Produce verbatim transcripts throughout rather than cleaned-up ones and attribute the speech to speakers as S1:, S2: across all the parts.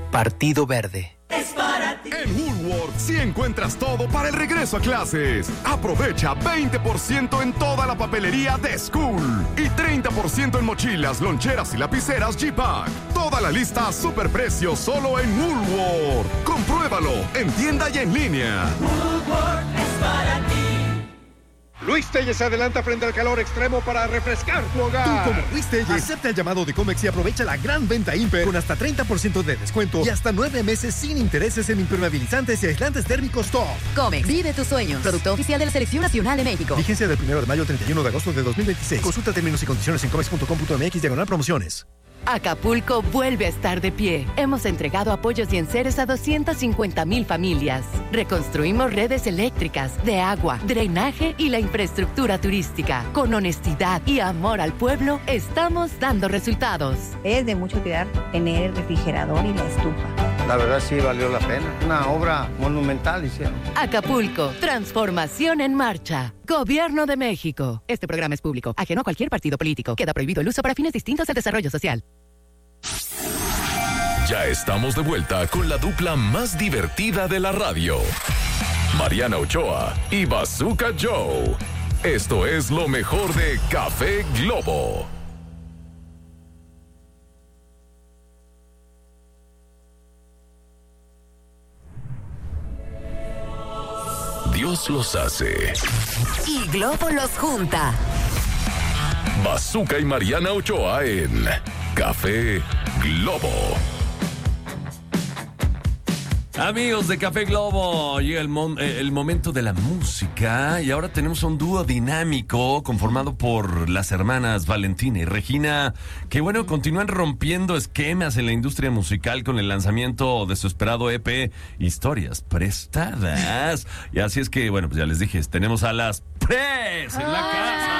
S1: Partido Verde.
S2: Es para ti. En Woolworth sí encuentras todo para el regreso a clases. Aprovecha veinte por ciento en toda la papelería de School y treinta por ciento en mochilas, loncheras y lapiceras G-Pack. Toda la lista a superprecio solo en Woolworth. Compruébalo en tienda y en línea.
S3: Woolworth es para ti.
S4: Luis Telles se adelanta frente al calor extremo para refrescar tu hogar.
S5: Tú, como Luis Telles, acepta el llamado de Comex y aprovecha la gran venta Imper con hasta treinta por ciento de descuento y hasta nueve meses sin intereses en impermeabilizantes y aislantes térmicos top.
S6: Comex, vive tus sueños. Producto oficial de la Selección Nacional de México.
S5: Vigencia del primero de mayo al treinta y uno de agosto de dos mil veintiséis. Consulta términos y condiciones en comex punto com punto mx diagonal promociones.
S7: Acapulco vuelve a estar de pie. Hemos entregado apoyos y enseres a doscientas cincuenta mil familias. Reconstruimos redes eléctricas, de agua, drenaje y la infraestructura turística. Con honestidad y amor al pueblo, estamos dando resultados.
S8: Es de mucho cuidar tener el refrigerador y la estufa.
S9: La verdad sí valió la pena. Una obra monumental hicieron.
S7: Acapulco, transformación en marcha. Gobierno de México. Este programa es público, ajeno a cualquier partido político. Queda prohibido el uso para fines distintos al desarrollo social.
S2: Ya estamos de vuelta con la dupla más divertida de la radio. Mariana Ochoa y Bazooka Joe. Esto es lo mejor de Café Globo. Dios los hace.
S7: Y Globo los junta.
S2: Bazooka y Mariana Ochoa en Café Globo.
S10: Amigos de Café Globo, llega el, mom- el momento de la música y ahora tenemos un dúo dinámico conformado por las hermanas Valentina y Regina, que bueno, continúan rompiendo esquemas en la industria musical con el lanzamiento de su esperado E P Historias Prestadas. Y así es que, bueno, pues ya les dije, tenemos a las Pres en la casa.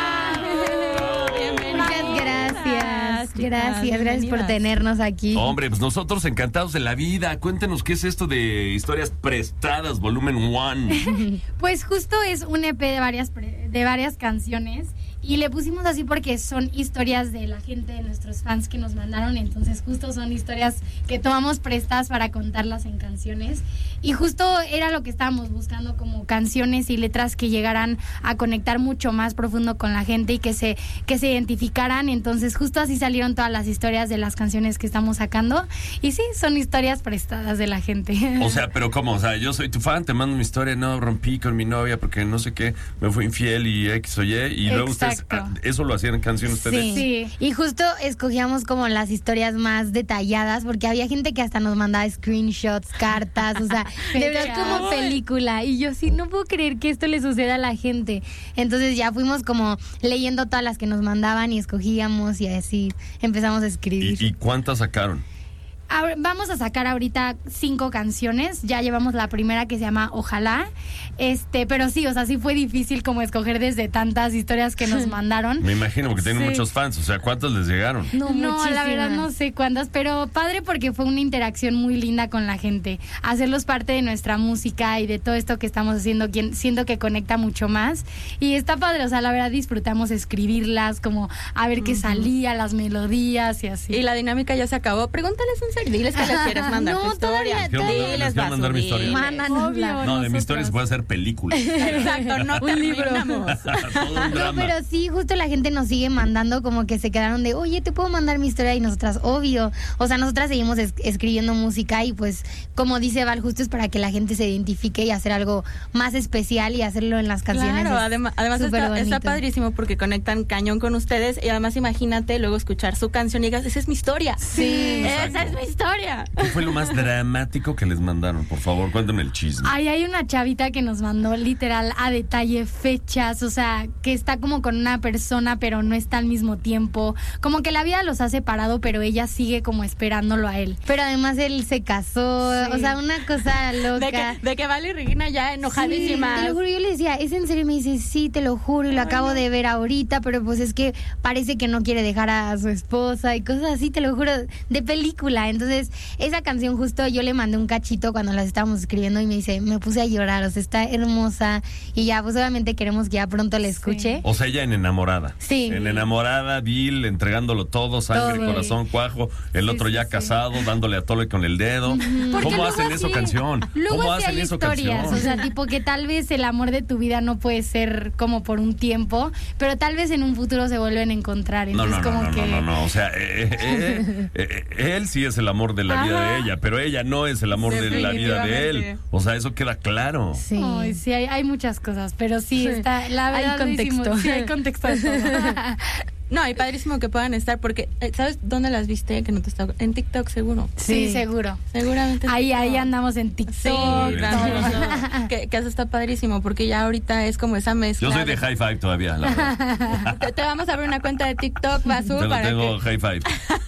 S11: Gracias, gracias por tenernos aquí.
S10: Hombre, pues nosotros encantados de la vida. Cuéntenos qué es esto de Historias Prestadas, volumen uno.
S11: Pues justo es un E P de varias, pre- de varias canciones y le pusimos así porque son historias de la gente, de nuestros fans que nos mandaron. Entonces justo son historias que tomamos prestadas para contarlas en canciones. Y justo era lo que estábamos buscando, como canciones y letras que llegaran a conectar mucho más profundo con la gente y que se, que se identificaran. Entonces justo así salieron todas las historias de las canciones que estamos sacando. Y sí, son historias prestadas de la gente.
S10: O sea, pero ¿cómo? O sea, yo soy tu fan, te mando mi historia, no, rompí con mi novia porque no sé qué, me fui infiel y X o Y, y luego ustedes, ¿eso lo hacían en canciones ustedes?
S11: Sí, sí, y justo escogíamos como las historias más detalladas, porque había gente que hasta nos mandaba screenshots, cartas, o sea, de verdad como película, y yo sí, no puedo creer que esto le suceda a la gente. Entonces ya fuimos como leyendo todas las que nos mandaban y escogíamos y así empezamos a escribir.
S10: ¿Y, y cuántas sacaron?
S11: Ahora, vamos a sacar ahorita cinco canciones. Ya llevamos la primera que se llama Ojalá. Este, pero sí, o sea, sí fue difícil como escoger desde tantas historias que nos mandaron.
S10: Me imagino, porque tienen
S11: Sí.
S10: muchos fans. O sea, ¿cuántos les llegaron?
S11: No, no la verdad no sé cuántas, pero padre porque fue una interacción muy linda con la gente. Hacerlos parte de nuestra música y de todo esto que estamos haciendo, quien, siento que conecta mucho más. Y está padre, o sea, la verdad disfrutamos escribirlas, como a ver qué
S12: Ujú.
S11: salía, las melodías y así.
S12: Y la dinámica ya se acabó. Pregúntales en serio. Diles que les quieres mandar
S11: No,
S12: tu historia.
S11: todavía- todavía-
S12: Diles,
S10: ¿Les quiero mandar mi historia?
S11: Mándanosla.
S10: No, de mi historia se puede hacer película.
S12: Exacto, no
S11: Un libro.
S12: terminamos.
S10: Todo un
S11: No,
S10: drama.
S11: pero sí, justo la gente nos sigue mandando como que se quedaron de, oye, ¿te puedo mandar mi historia? Y nosotras, obvio. O sea, nosotras seguimos es- escribiendo música y pues, como dice Val, justo es para que la gente se identifique y hacer algo más especial y hacerlo en las canciones.
S12: Claro,
S11: es
S12: además, además
S11: súper
S12: está, está
S11: bonito.
S12: padrísimo porque conectan cañón con ustedes y además imagínate luego escuchar su canción y digas, esa es mi historia.
S11: Sí.
S12: Esa es mi historia.
S10: ¿Qué fue lo más dramático que les mandaron? Por favor, cuéntame el chisme.
S11: Ay, hay una chavita que nos mandó literal a detalle fechas, o sea, que está como con una persona pero no está al mismo tiempo, como que la vida los ha separado pero ella sigue como esperándolo a él. Pero además él se casó,
S12: Sí.
S11: o sea, una cosa loca.
S12: De que, de que Vale y Regina ya enojadísimas.
S11: Sí, te lo juro, yo le decía, ¿es en serio? Y me dice, sí, te lo juro, y lo
S12: Ay,
S11: acabo
S12: no.
S11: de ver ahorita, pero pues es que parece que no quiere dejar a su esposa y cosas así, te lo juro, de película. Entonces, esa canción justo yo le mandé un cachito cuando las estábamos escribiendo y me dice, me puse a llorar, o sea, está hermosa. Y ya, pues obviamente queremos que ya pronto la escuche.
S10: Sí. O sea, ella en enamorada.
S11: Sí.
S10: En enamorada, Bill, entregándolo todo, sangre,
S11: todo.
S10: Corazón, cuajo. El
S11: Sí,
S10: otro ya
S11: sí,
S10: casado, sí. dándole a Tole con el dedo.
S11: Porque
S10: ¿Cómo hacen
S11: así,
S10: eso canción?
S11: Luego
S10: ¿Cómo
S11: así
S10: hacen
S11: hay
S10: eso
S11: historias,
S10: canción?
S11: o sea, tipo que tal vez el amor de tu vida no puede ser como por un tiempo, pero tal vez en un futuro se vuelven a encontrar.
S10: No,
S11: Entonces,
S10: no, no,
S11: como
S10: no,
S11: que...
S10: no, no, no, o sea, eh, eh, eh, eh, él sí es el amor de la vida
S11: Ajá.
S10: de ella, pero ella no es el amor de la vida de él. O sea, eso queda claro.
S11: Sí, Ay, sí hay, hay muchas cosas, pero sí, sí. está, la verdad
S12: hay contexto.
S11: Decimos, sí, hay contexto de todo.
S12: No, y padrísimo que puedan estar porque, ¿sabes dónde las viste? Que no te está... En TikTok, seguro.
S11: Sí, sí seguro.
S12: Seguramente.
S11: Ahí, ahí andamos en TikTok.
S12: Sí, claro. que, que eso está padrísimo porque ya ahorita es como esa mezcla.
S10: Yo soy de, de... High Five todavía, la verdad.
S12: te, te vamos a abrir una cuenta de TikTok, Basu.
S10: Pero
S12: para
S10: tengo
S12: que...
S10: High Five.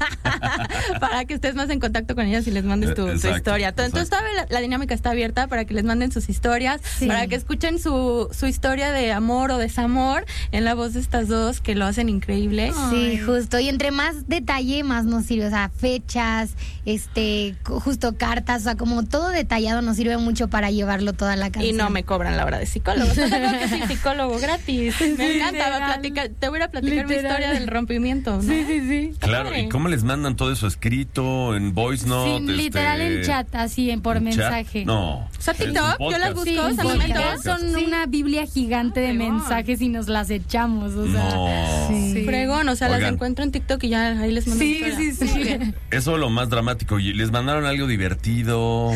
S12: para que estés más en contacto con ellas y les mandes tu, exacto, tu historia. Entonces, toda la, la dinámica está abierta para que les manden sus historias, sí. para que escuchen su, su historia de amor o desamor en la voz de estas dos que lo hacen increíble.
S11: Sí, Ay. justo. Y entre más detalle, más nos sirve. O sea, fechas, este, justo cartas, o sea, como todo detallado nos sirve mucho para llevarlo toda la canción.
S12: Y no me cobran la hora de psicólogo. Yo tengo que ser psicólogo gratis. Me encanta. Va a platicar, te voy a platicar Literal. mi historia del rompimiento, ¿no?
S11: Sí, sí, sí.
S10: Claro, ¿y cómo les mandan todo eso escrito, en voice note?
S11: Sí, este... literal en chat, así, en por ¿En mensaje.
S10: Chat? No.
S12: ¿Son TikTok? Yo las busco.
S11: Sí,
S12: sí,
S11: son sí. una biblia gigante de Fregón. mensajes y nos las echamos, o sea.
S10: No.
S11: Sí.
S12: Fregón, o sea, Oigan. las encuentro en TikTok y ya ahí les mando
S11: Sí, sí, sí, sí.
S10: Eso es lo más dramático. ¿Les mandaron algo divertido?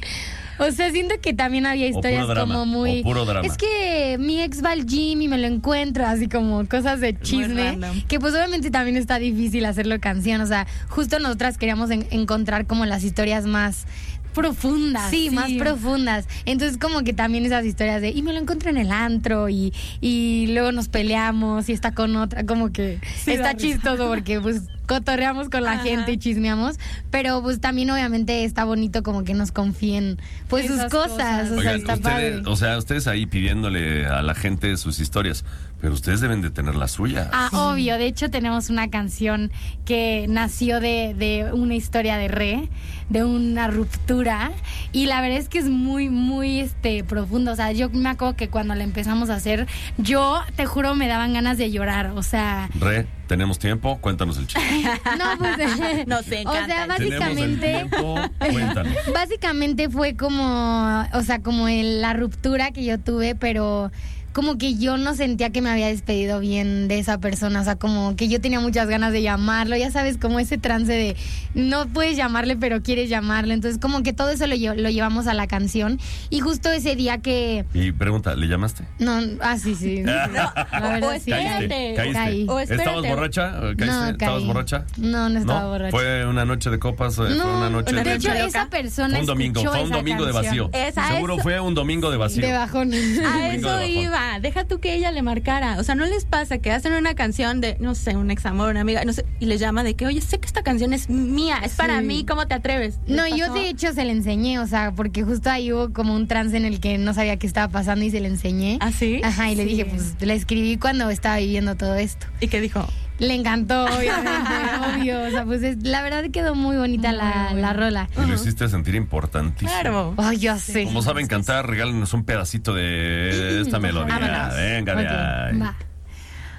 S11: O sea, siento que también había historias como muy...
S10: O puro drama.
S11: Es que mi ex va al gym y me lo encuentro, así como cosas de chisme. Que pues obviamente también está difícil hacerlo canción. O sea, justo nosotras queríamos en- encontrar como las historias más... profundas. Sí, sí, más profundas. Entonces como que también esas historias de, y me lo encuentro en el antro y, y luego nos peleamos y está con otra, como que sí, está chistoso porque pues cotorreamos con la Ajá. gente y chismeamos, pero pues también obviamente está bonito como que nos confíen pues esas sus cosas, cosas. O
S10: Oigan,
S11: sea, está
S10: ustedes,
S11: padre.
S10: O sea, ustedes ahí pidiéndole a la gente sus historias, pero ustedes deben de tener la suya.
S11: Ah, sí. Obvio. De hecho, tenemos una canción que nació de, de una historia de Re, de una ruptura, y la verdad es que es muy, muy este profunda. O sea, yo me acuerdo que cuando la empezamos a hacer, yo, te juro, me daban ganas de llorar. O sea...
S10: Re, ¿tenemos tiempo? Cuéntanos el chiste.
S11: No, pues...
S12: Nos encanta.
S11: O sea, básicamente...
S10: Tiempo, cuéntanos.
S11: Básicamente fue como... O sea, como el, la ruptura que yo tuve, pero... como que yo no sentía que me había despedido bien de esa persona, o sea, como que yo tenía muchas ganas de llamarlo, ya sabes, como ese trance de no puedes llamarle pero quieres llamarlo, entonces como que todo eso lo, lo llevamos a la canción y justo ese día que...
S10: Y pregunta, ¿le llamaste?
S11: No, ah, sí, sí. No, la verdad,
S12: o espérate.
S10: Caíste, caíste.
S11: Caí.
S12: O espérate.
S10: ¿Estabas borracha? ¿Caíste?
S11: No,
S10: ¿Estabas borracha?
S11: No, no estaba
S10: ¿No?
S11: borracha.
S10: ¿Fue una noche de copas? ¿Fue
S11: no,
S10: una noche
S11: de
S10: de...
S11: hecho, esa persona
S10: fue un domingo,
S11: escuchó
S10: fue un
S11: esa
S10: domingo
S11: canción.
S10: de vacío.
S12: Esa,
S10: Seguro
S12: eso.
S10: fue un domingo de vacío.
S11: De bajón.
S12: A eso iba. Deja tú que ella le marcara. O sea, ¿no les pasa que hacen una canción de, no sé, un ex amor, una amiga, no sé, y le llama de que, oye, sé que esta canción es mía, es para
S11: sí.
S12: mí, ¿cómo te atreves?
S11: No, yo de hecho se le enseñé, o sea, porque justo ahí hubo como un trance en el que no sabía qué estaba pasando y se le enseñé.
S12: ¿Ah, sí?
S11: Ajá, y
S12: sí.
S11: le dije, pues, la escribí cuando estaba viviendo todo esto.
S12: ¿Y qué dijo?
S11: Le encantó, obviamente, obvio. O sea, pues es, la verdad quedó muy bonita muy la, bueno. la rola.
S10: Y lo hiciste sentir importantísimo.
S12: Claro.
S11: Ay, oh, ya sé.
S10: Como saben cantar, regálenos un pedacito de esta melodía.
S12: Vámonos.
S10: Venga,
S11: okay.
S10: de ahí.
S11: Va.